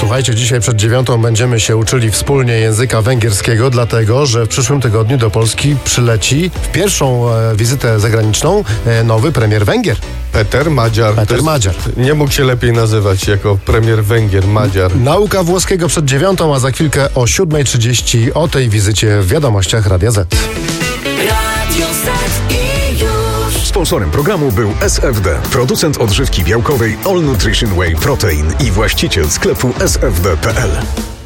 Słuchajcie, dzisiaj przed 9 będziemy się uczyli wspólnie języka węgierskiego, dlatego że w przyszłym tygodniu do Polski przyleci w pierwszą wizytę zagraniczną nowy premier Węgier. Peter Madziar. Nie mógł się lepiej nazywać jako premier Węgier, Madziar. Nauka włoskiego przed 9, a za chwilkę o 7:30 o tej wizycie w wiadomościach Radia Z. Radio Z i już. Sponsorem programu był SFD, producent odżywki białkowej All Nutrition Whey Protein i właściciel sklepu sfd.pl.